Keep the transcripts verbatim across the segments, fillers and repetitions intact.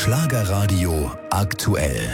Schlagerradio aktuell.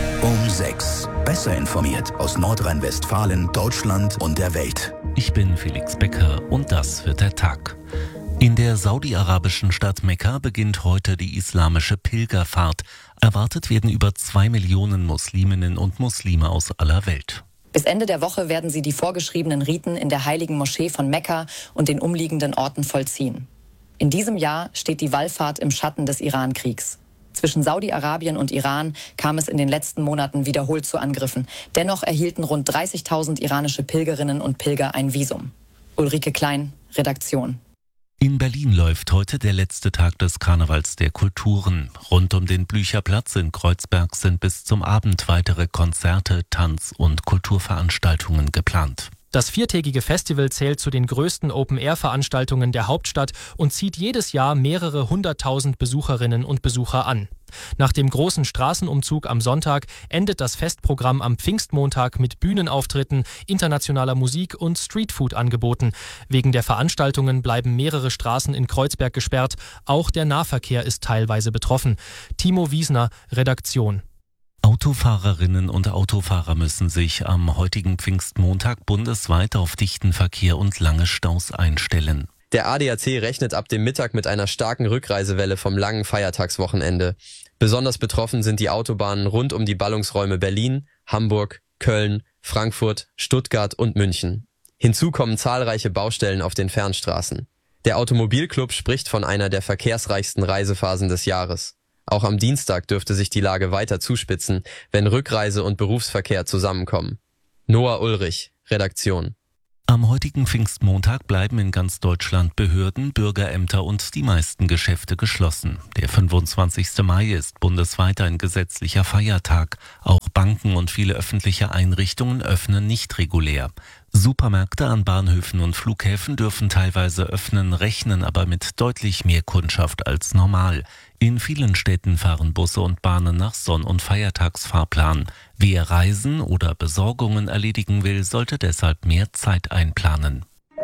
Um sechs. Besser informiert aus Nordrhein-Westfalen, Deutschland und der Welt. Ich bin Felix Becker und das wird der Tag. In der saudi-arabischen Stadt Mekka beginnt heute die islamische Pilgerfahrt. Erwartet werden über zwei Millionen Musliminnen und Muslime aus aller Welt. Bis Ende der Woche werden sie die vorgeschriebenen Riten in der heiligen Moschee von Mekka und den umliegenden Orten vollziehen. In diesem Jahr steht die Wallfahrt im Schatten des Iran-Kriegs. Zwischen Saudi-Arabien und Iran kam es in den letzten Monaten wiederholt zu Angriffen. Dennoch erhielten rund dreißigtausend iranische Pilgerinnen und Pilger ein Visum. Ulrike Klein, Redaktion. In Berlin läuft heute der letzte Tag des Karnevals der Kulturen. Rund um den Blücherplatz in Kreuzberg sind bis zum Abend weitere Konzerte, Tanz- und Kulturveranstaltungen geplant. Das viertägige Festival zählt zu den größten Open-Air-Veranstaltungen der Hauptstadt und zieht jedes Jahr mehrere hunderttausend Besucherinnen und Besucher an. Nach dem großen Straßenumzug am Sonntag endet das Festprogramm am Pfingstmontag mit Bühnenauftritten, internationaler Musik und Streetfood-Angeboten. Wegen der Veranstaltungen bleiben mehrere Straßen in Kreuzberg gesperrt. Auch der Nahverkehr ist teilweise betroffen. Timo Wiesner, Redaktion. Autofahrerinnen und Autofahrer müssen sich am heutigen Pfingstmontag bundesweit auf dichten Verkehr und lange Staus einstellen. Der A D A C rechnet ab dem Mittag mit einer starken Rückreisewelle vom langen Feiertagswochenende. Besonders betroffen sind die Autobahnen rund um die Ballungsräume Berlin, Hamburg, Köln, Frankfurt, Stuttgart und München. Hinzu kommen zahlreiche Baustellen auf den Fernstraßen. Der Automobilclub spricht von einer der verkehrsreichsten Reisephasen des Jahres. Auch am Dienstag dürfte sich die Lage weiter zuspitzen, wenn Rückreise und Berufsverkehr zusammenkommen. Noah Ulrich, Redaktion. Am heutigen Pfingstmontag bleiben in ganz Deutschland Behörden, Bürgerämter und die meisten Geschäfte geschlossen. Der fünfundzwanzigste Mai ist bundesweit ein gesetzlicher Feiertag. Auch Banken und viele öffentliche Einrichtungen öffnen nicht regulär. Supermärkte an Bahnhöfen und Flughäfen dürfen teilweise öffnen, rechnen aber mit deutlich mehr Kundschaft als normal. In vielen Städten fahren Busse und Bahnen nach Sonn- und Feiertagsfahrplan. Wer Reisen oder Besorgungen erledigen will, sollte deshalb mehr Zeit einplanen.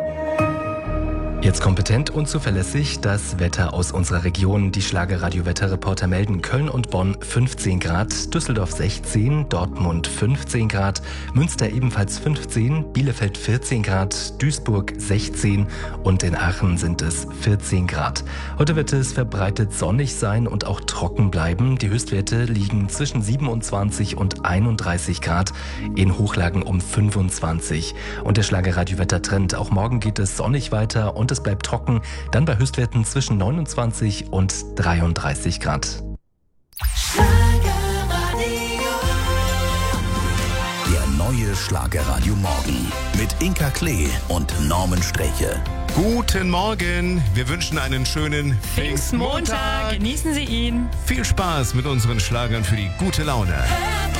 Jetzt kompetent und zuverlässig das Wetter aus unserer Region. Die Schlagerradio-Wetterreporter melden: Köln und Bonn fünfzehn Grad, Düsseldorf sechzehn, Dortmund fünfzehn Grad, Münster ebenfalls fünfzehn, Bielefeld vierzehn Grad, Duisburg sechzehn und in Aachen sind es vierzehn Grad. Heute wird es verbreitet sonnig sein und auch trocken bleiben. Die Höchstwerte liegen zwischen siebenundzwanzig und einunddreißig Grad, in Hochlagen um fünfundzwanzig. Und der Schlagerradio-Wettertrend: Auch morgen geht es sonnig weiter und es bleibt trocken, dann bei Höchstwerten zwischen neunundzwanzig und dreiunddreißig Grad. Der neue Schlagerradio Morgen mit Inka Klee und Norman Streche. Guten Morgen, wir wünschen einen schönen Pfingstmontag. Genießen Sie ihn. Viel Spaß mit unseren Schlagern für die gute Laune.